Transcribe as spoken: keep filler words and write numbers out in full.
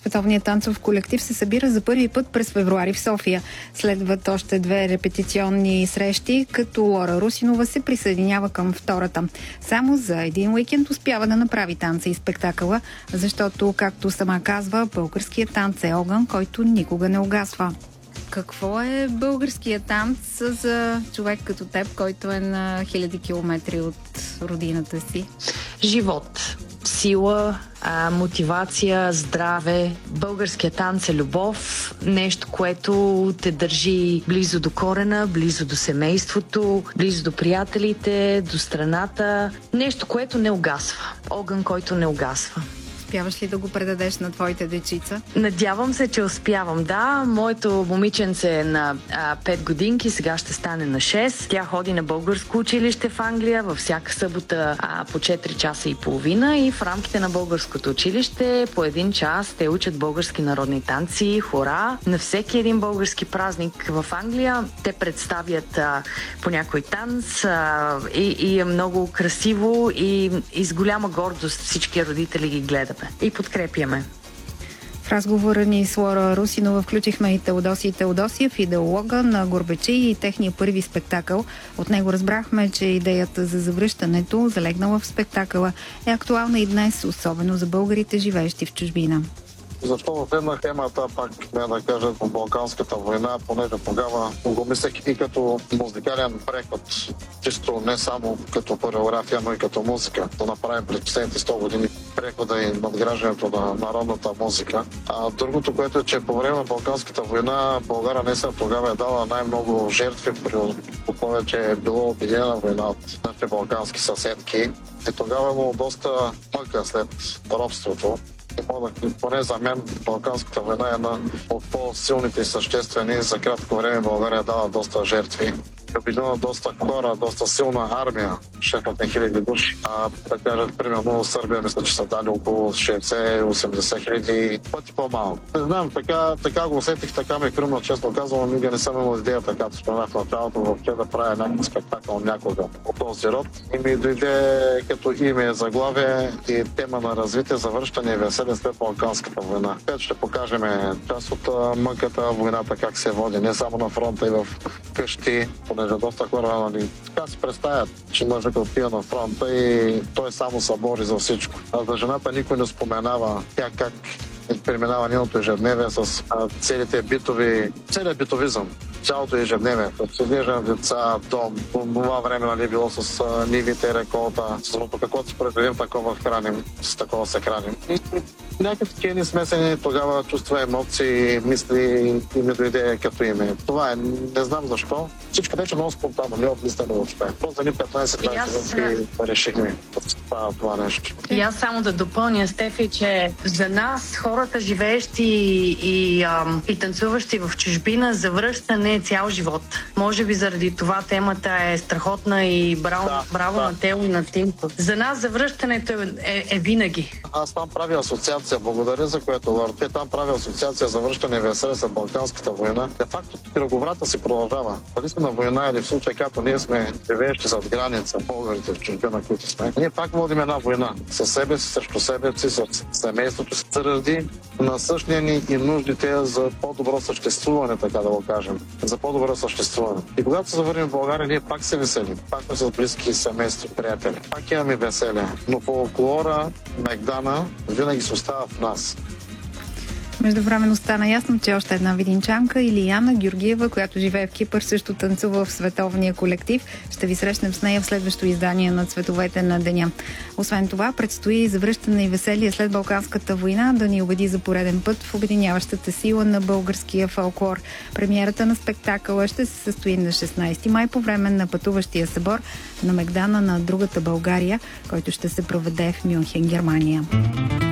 Световният танцов колектив се събира за първи път през февруари в София. Следват още две репетиционни срещи, като Лора Русинова се присъединява към втората. Само за един уикенд успява да направи танца и спектакъла, защото, както сама казва, българският танц е огън, който никога не угасва. Какво е българският танц за човек като теб, който е на хиляди километри от родината си? Живот, сила, мотивация, здраве. Българският танц е любов, нещо, което те държи близо до корена, близо до семейството, близо до приятелите, до страната. Нещо, което не угасва. Огън, който не угасва. Успяваш ли да го предадеш на твоите дечица? Надявам се, че успявам, да. Моето момиченце е на а, пет годинки, сега ще стане на шест. Тя ходи на българско училище в Англия във всяка събота а, по четири часа и половина и в рамките на българското училище по един час те учат български народни танци, хора. На всеки един български празник в Англия те представят а, по някой танц а, и, и е много красиво и, и с голяма гордост всички родители ги гледаме и подкрепяме. В разговора ни с Лора Русинова включихме и Теодосий Теодосиев, идеолога на Горбачи и техния първи спектакъл. От него разбрахме, че идеята за завръщането, залегнала в спектакъла, е актуална и днес, особено за българите, живеещи в чужбина. Защо въведнах темата, пак не да кажа, по Балканската война, понеже тогава го мислех и като музикален преход, чисто не само като хореография, но и като музика, да направим през последните сто години прехода и надграждането на народната музика. А другото, което е, че по време на Балканската война България не са тогава е дала най-много жертви, по повече е било обединена война от нашите балкански съседки. И тогава е имало доста мъка след робството. Поне за мен Балканската война е една от по-силните и съществени. За кратко време България дава доста жертви. Обединена доста хора, доста силна армия, шестстотин хиляди души. А да кажат, примерно Сърбия, мисля, че са дали около шейсет-осемдесет хиляди, пъти по-малко. Не знам, така, така го усетих, така ми е кръмно, честно казвам, никога не съм имал идеята, както споменах в началото, въобще да правя някакъв спектакъл някога от този род. И ми дойде като име, заглавие и тема на развитие, завръщане и веселие след Балканската война. Пет ще покажем част от мъката, войната, как се води, не само на фронта и в къщи, понеже доста хора, нали, така си представят, че мъжът отива на фронта и той само се бори за всичко. А за жената никой не споменава тя как преминава нейното ежедневие с а, целите битови, целият битовизъм, цялото ежедневие. Съдържа деца, дом, това време нали, било с а, нивите, реколта, с каквото си предвидим, такова храним, с такова се храним. И някакви такива смесени тогава чувства, емоции, мисли и ми дойде като име. Това е, не знам защо. Всичко беше много спонтанно, не обмисляне въобще. Просто за ни петнайсет-двайсет минути решихме това, това нещо. И аз само да допълня, Стефи, че за нас, хората живеещи и, ам, и танцуващи в чужбина, завръщане е цял живот. Може би заради това темата е страхотна и браво, да, браво да. на Тео и на Тимко. За нас завръщането е, е, е винаги. Аз там правя асоциация, благодаря за което, Лар. Те там правя асоциация за връщане и веселие след Балканската война. Де факто кръговрата си продължава. Дали сме на война или в случай, като ние сме живеещи зад граница, българите в чужбина, които сме, ние пак водим една война. Със себе си, срещу себе си, с семейството си, заради насъщния ни и нуждите за по-добро съществуване, така да го кажем. За по-добро съществуване. И когато се завърнем в България, ние пак се веселим. Пак сме с близки семейства, приятели. Пак имаме веселие. Но фолклора, Мегдана, винаги се остава в нас. Междувременно стана ясно, че още една видинчанка, Илияна Георгиева, която живее в Кипър, също танцува в световния колектив. Ще ви срещнем с нея в следващото издание на Цветовете на деня. Освен това, предстои завръщане и веселие след Балканската война да ни убеди за пореден път в обединяващата сила на българския фолклор. Премиерата на спектакъла ще се състои на шестнайсети май по време на пътуващия събор на Мегдана на другата България, който ще се проведе в Мюнхен, Германия.